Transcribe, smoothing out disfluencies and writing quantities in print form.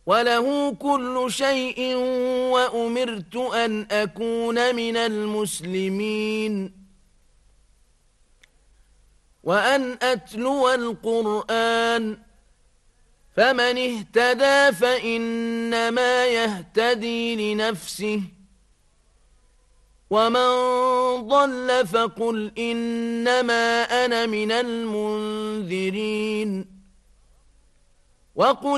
وله كل شيء وأمرت أن أكون من المسلمين وأن أتلو القرآن فمن اهتدى فإنما يهتدي لنفسه ومن ضل فقل إنما أنا من المنذرين وقل